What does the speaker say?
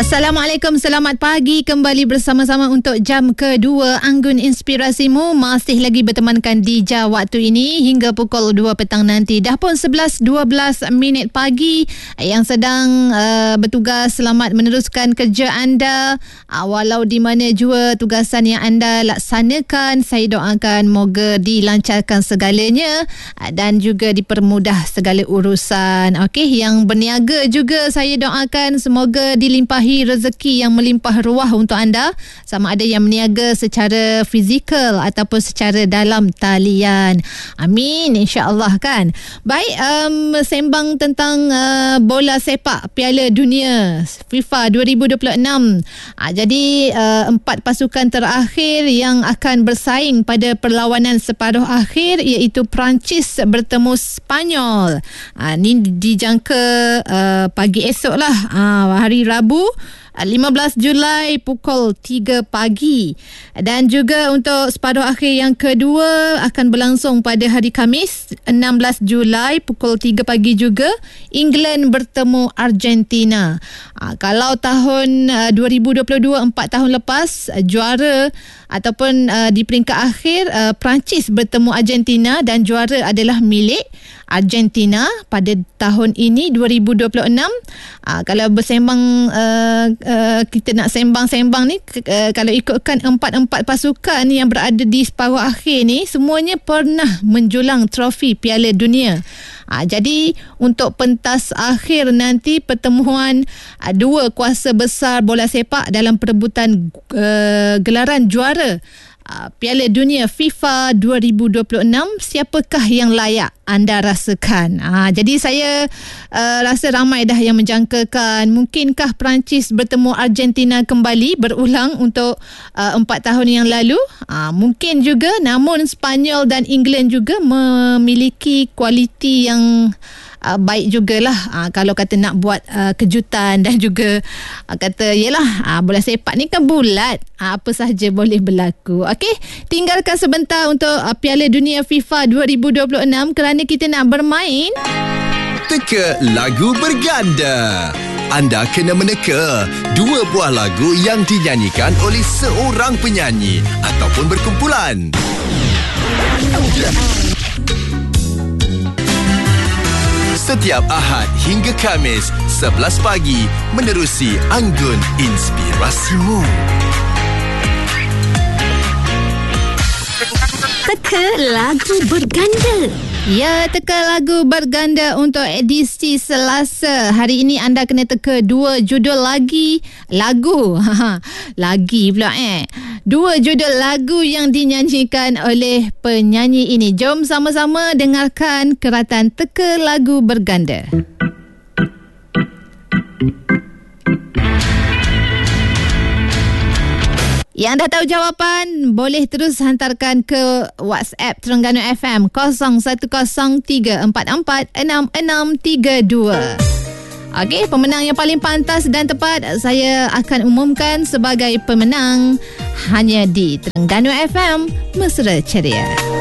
Assalamualaikum, selamat pagi. Kembali bersama-sama untuk jam kedua Anggun Inspirasimu. Masih lagi bertemankan di waktu ini hingga pukul 2 petang nanti. Dah pun 11.12 minit pagi. Yang sedang bertugas, selamat meneruskan kerja anda. Walau di mana jua tugasan yang anda laksanakan, saya doakan moga dilancarkan segalanya dan juga dipermudah segala urusan. Okey, yang berniaga juga saya doakan semoga dilimpahi rezeki yang melimpah ruah untuk anda, sama ada yang berniaga secara fizikal ataupun secara dalam talian. Amin, insya-Allah kan. Baik, sembang tentang bola sepak Piala Dunia FIFA 2026. Jadi 4 pasukan terakhir yang akan bersaing pada perlawanan separuh akhir iaitu Perancis bertemu Spanyol. Ni dijangka pagi esok lah, hari Rabu 15 Julai pukul 3 pagi. Dan juga untuk separuh akhir yang kedua akan berlangsung pada hari Khamis 16 Julai pukul 3 pagi juga. England bertemu Argentina. Kalau tahun 2022, 4 tahun lepas, juara ataupun di peringkat akhir Perancis bertemu Argentina dan juara adalah milik Argentina. Pada tahun ini 2026, kalau bersembang kita nak sembang-sembang ni, kalau ikutkan 4 pasukan yang berada di separuh akhir ni, semuanya pernah menjulang trofi Piala Dunia. Jadi untuk pentas akhir nanti, pertemuan dua kuasa besar bola sepak dalam perebutan gelaran juara Piala Dunia FIFA 2026, siapakah yang layak anda rasakan? Jadi saya rasa ramai dah yang menjangkakan mungkinkah Perancis bertemu Argentina kembali berulang untuk 4 tahun yang lalu. Mungkin juga, namun Spanyol dan England juga memiliki kualiti yang baik jugalah, kalau kata nak buat kejutan dan juga kata yelah, bola sepak ni kan bulat, apa sahaja boleh berlaku. Okey, tinggalkan sebentar untuk Piala Dunia FIFA 2026 kerana kita nak bermain Teka lagu berganda. Anda kena meneka 2 buah lagu yang dinyanyikan oleh seorang penyanyi ataupun berkumpulan. Setiap Ahad hingga Khamis 11 pagi menerusi Anggun Inspirasimu. Teka lagu berganda. Ya, teka lagu berganda untuk edisi Selasa. Hari ini anda kena teka 2 judul lagu. Lagi pula 2 judul lagu yang dinyanyikan oleh penyanyi ini. Jom sama-sama dengarkan keratan teka lagu berganda. Yang dah tahu jawapan, boleh terus hantarkan ke WhatsApp Terengganu FM 0103446632. Okey, pemenang yang paling pantas dan tepat saya akan umumkan sebagai pemenang hanya di Terengganu FM Mesra Ceria.